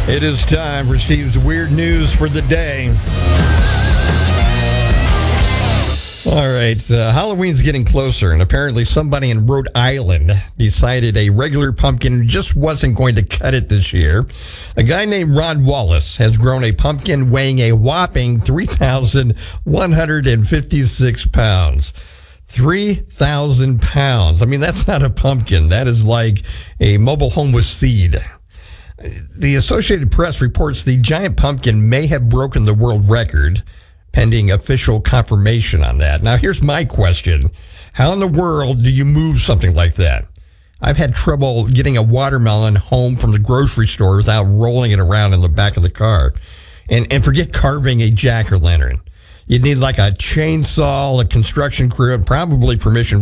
It is time for Steve's Weird News for the day. All right, Halloween's getting closer, and apparently somebody in Rhode Island decided a regular pumpkin just wasn't going to cut it this year. A guy named Ron Wallace has grown a pumpkin weighing a whopping 3,156 pounds. 3,000 pounds. I mean, that's not a pumpkin. That is like a mobile home with seed. The Associated Press reports the giant pumpkin may have broken the world record, pending official confirmation on that. Now, here's my question. How in the world do you move something like that? I've had trouble getting a watermelon home from the grocery store without rolling it around in the back of the car. And forget carving a jack-o'-lantern. You'd need like a chainsaw, a construction crew, and probably permission